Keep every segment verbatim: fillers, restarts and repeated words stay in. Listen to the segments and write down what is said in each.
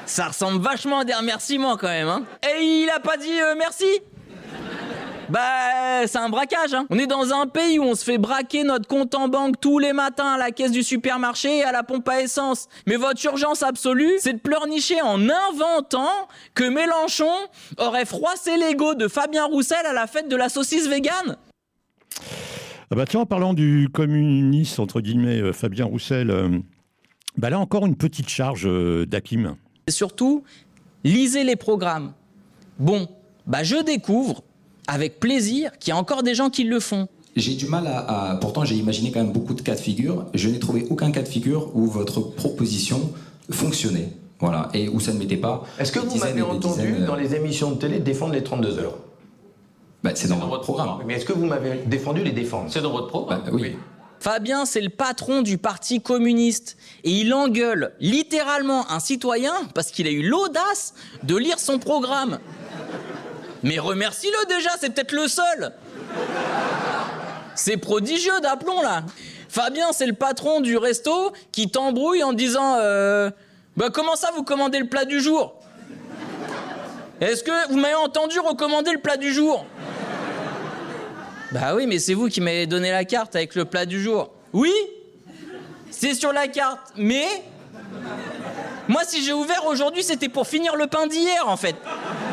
Ça ressemble vachement à des remerciements quand même, hein. Et il a pas dit euh, merci? Bah, c'est un braquage, hein. On est dans un pays où on se fait braquer notre compte en banque tous les matins à la caisse du supermarché et à la pompe à essence. Mais votre urgence absolue, c'est de pleurnicher en inventant que Mélenchon aurait froissé l'ego de Fabien Roussel à la fête de la saucisse végane. Ah bah tiens, en parlant du communiste, entre guillemets, euh, Fabien Roussel, euh, bah là encore une petite charge euh, d'Hakim. Et surtout, lisez les programmes. Bon, bah je découvre, avec plaisir, qu'il y a encore des gens qui le font. J'ai du mal à, à... Pourtant, j'ai imaginé quand même beaucoup de cas de figure. Je n'ai trouvé aucun cas de figure où votre proposition fonctionnait. Voilà, et où ça ne m'était pas. Est-ce que vous m'avez entendu dizaines... dans les émissions de télé défendre les trente-deux heures? Bah, c'est, c'est dans, dans votre programme. programme. Mais est-ce que vous m'avez défendu les défendre? C'est dans votre programme. Bah, oui. oui. Fabien, c'est le patron du parti communiste. Et il engueule littéralement un citoyen parce qu'il a eu l'audace de lire son programme. Mais remercie-le déjà, c'est peut-être le seul. C'est prodigieux d'aplomb, là. Fabien, c'est le patron du resto qui t'embrouille en disant euh, « Bah comment ça, vous commandez le plat du jour ?» Est-ce que vous m'avez entendu recommander le plat du jour? Bah oui, mais c'est vous qui m'avez donné la carte avec le plat du jour. Oui, c'est sur la carte, mais... Moi, si j'ai ouvert aujourd'hui, c'était pour finir le pain d'hier, en fait.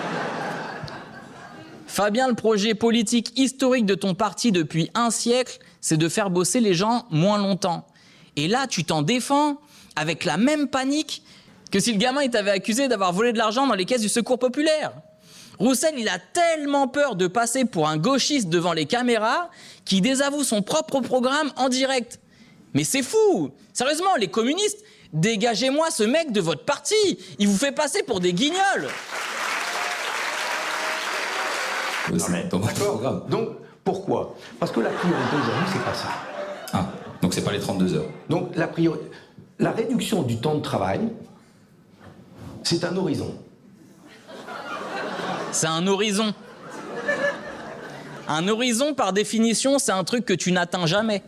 Fabien, le projet politique historique de ton parti depuis un siècle, c'est de faire bosser les gens moins longtemps. Et là, tu t'en défends avec la même panique que si le gamin il t'avait accusé d'avoir volé de l'argent dans les caisses du Secours populaire. Roussel, il a tellement peur de passer pour un gauchiste devant les caméras qu'il désavoue son propre programme en direct. Mais c'est fou! Sérieusement, les communistes, dégagez-moi ce mec de votre parti! Il vous fait passer pour des guignols! Non, mais, dans votre programme. Donc, pourquoi? Parce que la priorité aujourd'hui, c'est pas ça. Ah, donc c'est pas les trente-deux heures. Donc, la priorité... La réduction du temps de travail, c'est un horizon. C'est un horizon. Un horizon, par définition, c'est un truc que tu n'atteins jamais.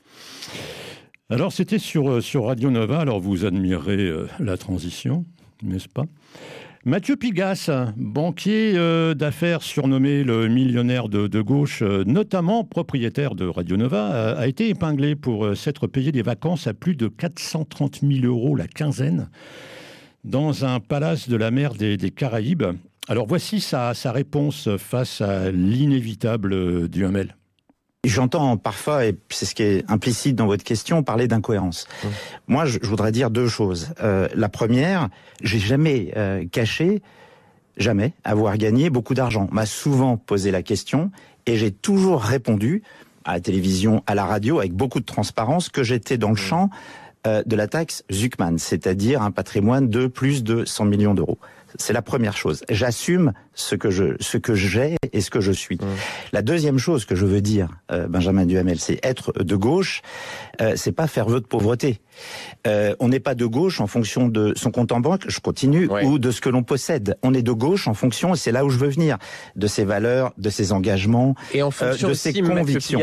Alors, c'était sur, sur Radio Nova. Alors, vous admirez euh, la transition, n'est-ce pas? Mathieu Pigasse, banquier euh, d'affaires surnommé le millionnaire de, de gauche, euh, notamment propriétaire de Radio Nova, euh, a été épinglé pour euh, s'être payé des vacances à plus de quatre cent trente mille euros la quinzaine dans un palace de la mer des, des Caraïbes. Alors voici sa, sa réponse face à l'inévitable Duhamel. J'entends parfois, et c'est ce qui est implicite dans votre question, parler d'incohérence. Mmh. Moi, je, je voudrais dire deux choses. Euh, la première, j'ai jamais euh, caché, jamais, avoir gagné beaucoup d'argent. On m'a souvent posé la question et j'ai toujours répondu à la télévision, à la radio, avec beaucoup de transparence, que j'étais dans le mmh. champ euh, de la taxe Zuckman, c'est-à-dire un patrimoine de plus de cent millions d'euros. C'est la première chose. J'assume ce que je, ce que j'ai et ce que je suis. Mmh. La deuxième chose que je veux dire, euh, Benjamin Duhamel, c'est être de gauche, euh, c'est pas faire vœu de pauvreté. Euh, on n'est pas de gauche en fonction de son compte en banque, je continue, ouais. ou de ce que l'on possède. On est de gauche en fonction, et c'est là où je veux venir, de ses valeurs, de ses engagements, et en fonction euh, de ses convictions.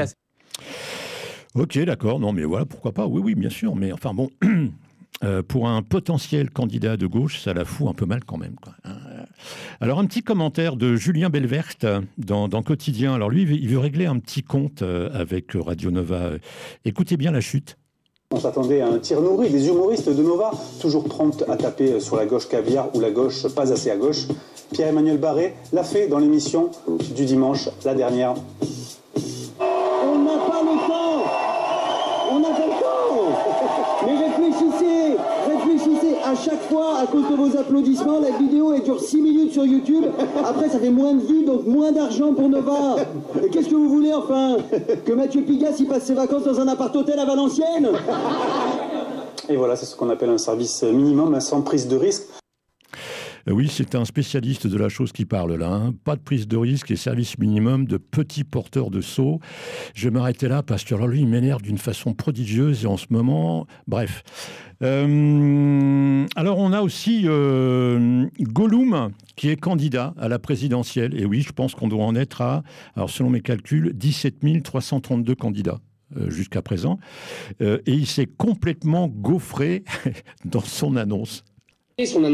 Ok, d'accord. Non, mais voilà, pourquoi pas. Oui, oui, bien sûr. Mais enfin bon... Euh, pour un potentiel candidat de gauche, ça la fout un peu mal quand même, quoi. Alors, un petit commentaire de Julien Belverte dans, dans Quotidien. Alors, lui, il veut, il veut régler un petit compte avec Radio Nova. Écoutez bien la chute. On s'attendait à un tir nourri des humoristes de Nova, toujours promptes à taper sur la gauche caviar ou la gauche pas assez à gauche. Pierre-Emmanuel Barré l'a fait dans l'émission du dimanche, la dernière. On n'a pas le temps! On n'a pas le temps! Mais réfléchissez, réfléchissez, à chaque fois, à cause de vos applaudissements, la vidéo elle dure six minutes sur YouTube, après ça fait moins de vues, donc moins d'argent pour Nova. Et qu'est-ce que vous voulez enfin? Que Mathieu Pigasse il passe ses vacances dans un appart-hôtel à Valenciennes? Et voilà, c'est ce qu'on appelle un service minimum, sans prise de risque. Oui, c'est un spécialiste de la chose qui parle là. Hein. Pas de prise de risque et service minimum de petits porteurs de seaux. Je vais m'arrêter là parce que alors, lui, il m'énerve d'une façon prodigieuse et en ce moment... Bref. Euh, alors, on a aussi euh, Gollum qui est candidat à la présidentielle. Et oui, je pense qu'on doit en être à, alors selon mes calculs, dix-sept mille trois cent trente-deux candidats. Euh, jusqu'à présent. Euh, et il s'est complètement gaufré dans son annonce. Et son